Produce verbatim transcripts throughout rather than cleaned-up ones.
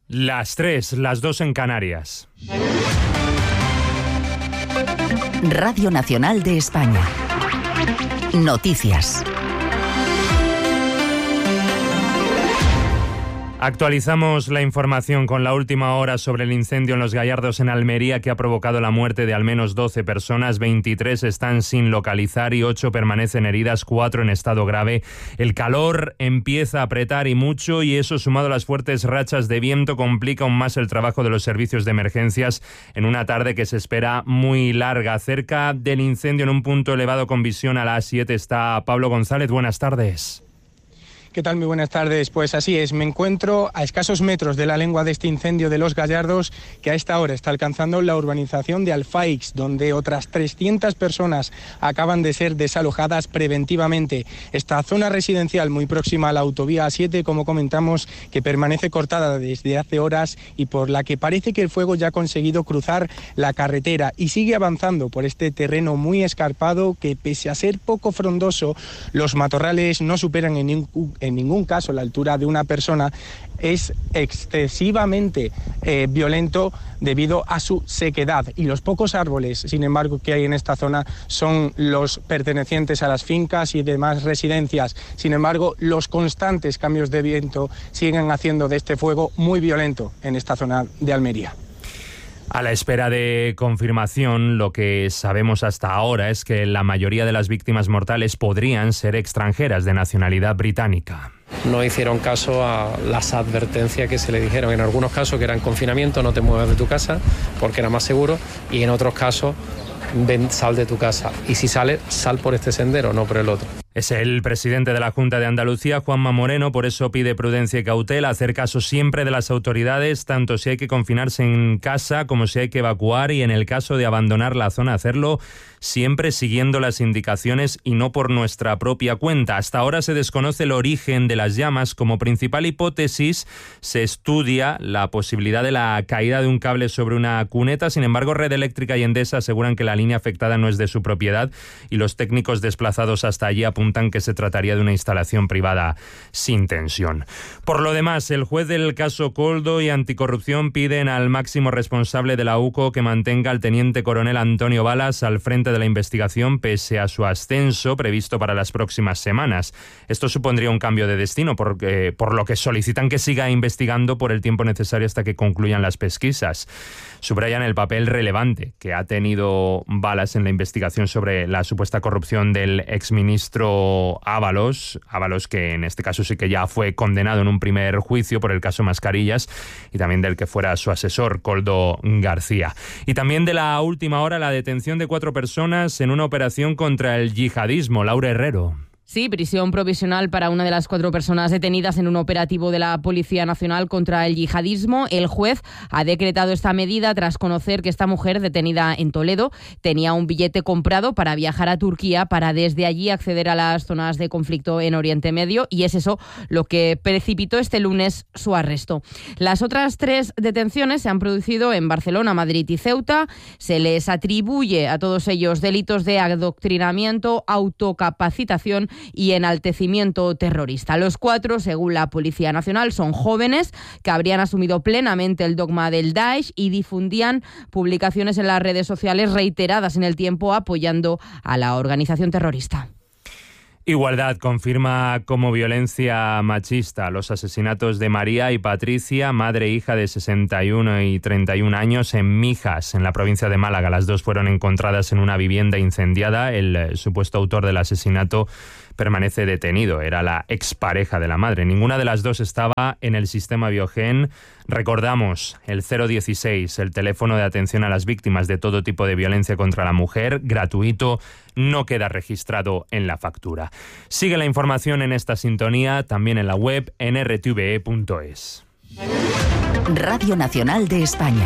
Las tres, las dos en Canarias. Radio Nacional de España. Noticias. Actualizamos la información con la última hora sobre el incendio en Los Gallardos, en Almería, que ha provocado la muerte de al menos doce personas. veintitrés están sin localizar y ocho permanecen heridas, cuatro en estado grave. El calor empieza a apretar y mucho, y eso, sumado a las fuertes rachas de viento, complica aún más el trabajo de los servicios de emergencias en una tarde que se espera muy larga. Cerca del incendio, en un punto elevado con visión a la A siete, está Pablo González. Buenas tardes. ¿Qué tal? Muy buenas tardes. Pues así es, me encuentro a escasos metros de la lengua de este incendio de Los Gallardos, que a esta hora está alcanzando la urbanización de Alfaix, donde otras trescientas personas acaban de ser desalojadas preventivamente. Esta zona residencial muy próxima a la autovía A siete, como comentamos, que permanece cortada desde hace horas y por la que parece que el fuego ya ha conseguido cruzar la carretera y sigue avanzando por este terreno muy escarpado que, pese a ser poco frondoso, los matorrales no superan en ningún en ningún caso la altura de una persona. Es excesivamente eh, violento debido a su sequedad, y los pocos árboles, sin embargo, que hay en esta zona son los pertenecientes a las fincas y demás residencias. Sin embargo, los constantes cambios de viento siguen haciendo de este fuego muy violento en esta zona de Almería. A la espera de confirmación, lo que sabemos hasta ahora es que la mayoría de las víctimas mortales podrían ser extranjeras de nacionalidad británica. No hicieron caso a las advertencias que se le dijeron. En algunos casos, que era en confinamiento, no te muevas de tu casa porque era más seguro, y en otros casos, ven, sal de tu casa. Y si sales, sal por este sendero, no por el otro. Es el presidente de la Junta de Andalucía, Juanma Moreno, por eso pide prudencia y cautela, hacer caso siempre de las autoridades, tanto si hay que confinarse en casa como si hay que evacuar, y en el caso de abandonar la zona, hacerlo siempre siguiendo las indicaciones y no por nuestra propia cuenta. Hasta ahora se desconoce el origen de las llamas. Como principal hipótesis se estudia la posibilidad de la caída de un cable sobre una cuneta. Sin embargo, Red Eléctrica y Endesa aseguran que la línea afectada no es de su propiedad, y los técnicos desplazados hasta allí apuntan que se trataría de una instalación privada sin tensión. Por lo demás, el juez del caso Koldo y Anticorrupción piden al máximo responsable de la UCO que mantenga al teniente coronel Antonio Balas al frente de la investigación pese a su ascenso previsto para las próximas semanas. Esto supondría un cambio de destino, porque, por lo que solicitan que siga investigando por el tiempo necesario hasta que concluyan las pesquisas. Subrayan el papel relevante que ha tenido Balas en la investigación sobre la supuesta corrupción del exministro Ábalos, Ábalos que en este caso sí que ya fue condenado en un primer juicio por el caso Mascarillas, y también del que fuera su asesor, Koldo García. Y también de la última hora, la detención de cuatro personas en una operación contra el yihadismo. Laura Herrero. Sí, prisión provisional para una de las cuatro personas detenidas en un operativo de la Policía Nacional contra el yihadismo. El juez ha decretado esta medida tras conocer que esta mujer, detenida en Toledo, tenía un billete comprado para viajar a Turquía para desde allí acceder a las zonas de conflicto en Oriente Medio, y es eso lo que precipitó este lunes su arresto. Las otras tres detenciones se han producido en Barcelona, Madrid y Ceuta. Se les atribuye a todos ellos delitos de adoctrinamiento, autocapacitación y enaltecimiento terrorista. Los cuatro, según la Policía Nacional, son jóvenes que habrían asumido plenamente el dogma del Daesh y difundían publicaciones en las redes sociales reiteradas en el tiempo apoyando a la organización terrorista. Igualdad confirma como violencia machista los asesinatos de María y Patricia, madre e hija de sesenta y uno y treinta y un años, en Mijas, en la provincia de Málaga. Las dos fueron encontradas en una vivienda incendiada. El supuesto autor del asesinato permanece detenido. Era la expareja de la madre. Ninguna de las dos estaba en el sistema Biogen. Recordamos el cero dieciséis, el teléfono de atención a las víctimas de todo tipo de violencia contra la mujer, gratuito, no queda registrado en la factura. Sigue la información en esta sintonía, también en la web en r t v e punto es. Radio Nacional de España.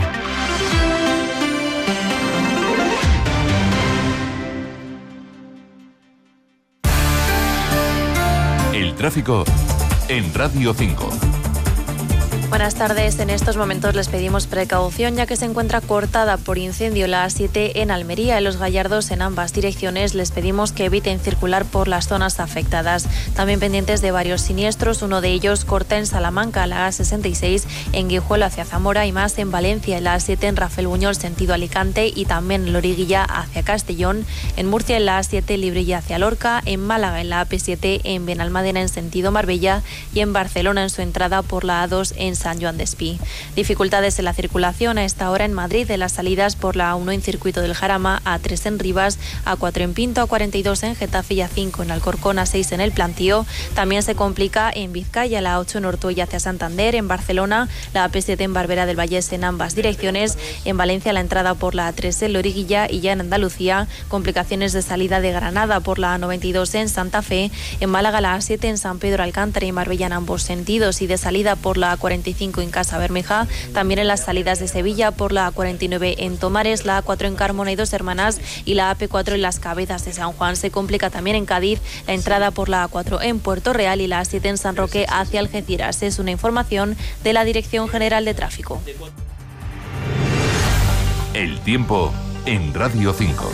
El tráfico en Radio cinco. Buenas tardes. En estos momentos les pedimos precaución ya que se encuentra cortada por incendio la A siete en Almería. En Los Gallardos, en ambas direcciones, les pedimos que eviten circular por las zonas afectadas. También pendientes de varios siniestros. Uno de ellos corta en Salamanca, la A sesenta y seis en Guijuelo hacia Zamora, y más en Valencia, la A siete en Rafael Buñol sentido Alicante, y también en Loriguilla hacia Castellón. En Murcia, en la A siete Librilla hacia Lorca. En Málaga, en la A P siete en Benalmádena en sentido Marbella, y en Barcelona en su entrada por la A dos en San Joan d'Espí. Dificultades en la circulación a esta hora en Madrid, en las salidas por la A uno en Circuito del Jarama, A tres en Rivas, A cuatro en Pinto, A cuarenta y dos en Getafe y A cinco en Alcorcón, A seis en El Plantío. También se complica en Vizcaya, la A ocho en Ortuella hacia Santander. En Barcelona, la A P siete en Barbera del Vallés en ambas direcciones. En Valencia, la entrada por la A tres en Loriguilla, y ya en Andalucía, complicaciones de salida de Granada por la A noventa y dos en Santa Fe. En Málaga, la A siete en San Pedro Alcántara y Marbella en ambos sentidos, y de salida por la A cuarenta y cinco en Casa Bermeja. También en las salidas de Sevilla por la A cuarenta y nueve en Tomares, la A cuatro en Carmona y Dos Hermanas, y la A P cuatro en Las Cabezas de San Juan. Se complica también en Cádiz la entrada por la A cuatro en Puerto Real y la A siete en San Roque hacia Algeciras. Es una información de la Dirección General de Tráfico. El tiempo en Radio cinco.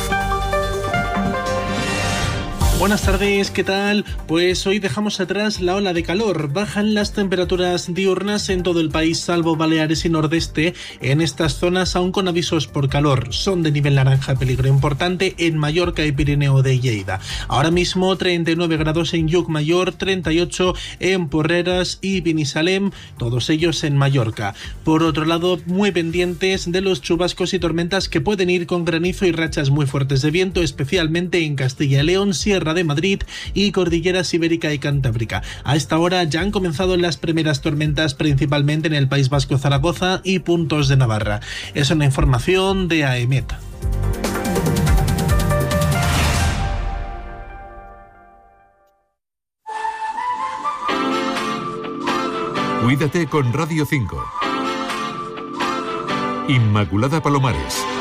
Buenas tardes, ¿qué tal? Pues hoy dejamos atrás la ola de calor. Bajan las temperaturas diurnas en todo el país, salvo Baleares y Nordeste. En estas zonas, aún con avisos por calor, son de nivel naranja, peligro importante en Mallorca y Pirineo de Lleida. Ahora mismo treinta y nueve grados en Llucmayor, treinta y ocho en Porreras y Binissalem, todos ellos en Mallorca. Por otro lado, muy pendientes de los chubascos y tormentas que pueden ir con granizo y rachas muy fuertes de viento, especialmente en Castilla y León, Sierra de Madrid y Cordilleras Ibérica y Cantábrica. A esta hora ya han comenzado las primeras tormentas, principalmente en el País Vasco, Zaragoza y puntos de Navarra. Es una información de AEMET. Cuídate con Radio cinco. Inmaculada Palomares.